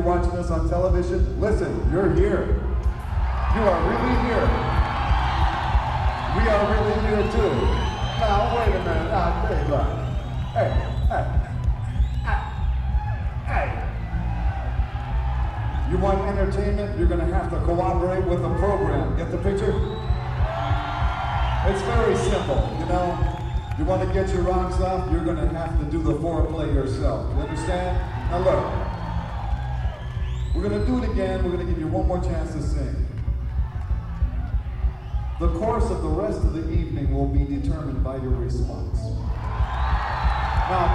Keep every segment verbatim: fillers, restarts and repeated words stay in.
watching us on television, listen, you're here. You are really here. We are really here too. Now, wait a minute. Ah, hey, look. Hey, hey, hey, hey. You want entertainment? You're going to have to cooperate with the program. Get the picture? It's very simple, you know? You want to get your rocks off? You're going to have to do the foreplay yourself. You understand? Now look. We're going to do it again. We're going to give you one more chance to sing. The course of the rest of the evening will be determined by your response. Now,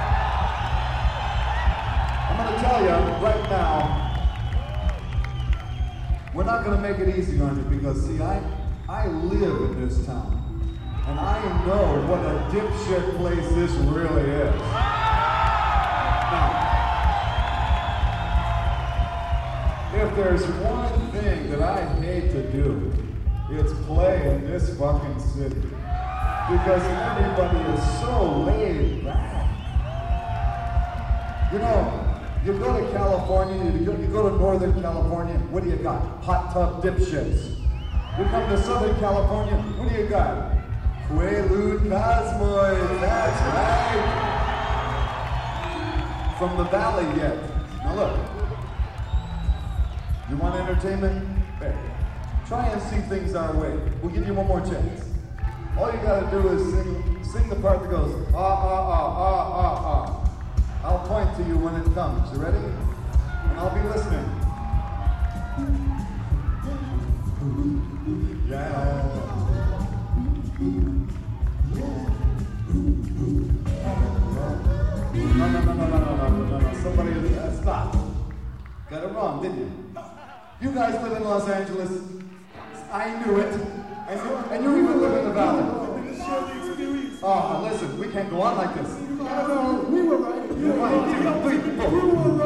I'm going to tell you right now, we're not going to make it easy on you because, see, I, I live in this town, and I know what a dipshit place this really is. Now, if there's one thing that I hate to do, it's play in this fucking city. Because everybody is so laid back. You know, you go to California, you go, you go to Northern California, what do you got? Hot tub dipshits. You come to Southern California, what do you got? Quaalude Cosmoids, that's right. From the valley yet. Now look, you want entertainment? Hey. Try and see things our way. We'll give you one more chance. All you gotta do is sing, sing the part that goes, ah, ah, ah, ah, ah, ah. I'll point to you when it comes. You ready? And I'll be listening. Yeah. No, no, no, no, no, no, no, no, no. Somebody, uh, stop. Got it wrong, didn't you? You guys live in Los Angeles. I knew it. And you, and you even live in the valley. Oh, listen, we can't go on like this. No, no, we were right. One, two, three, four.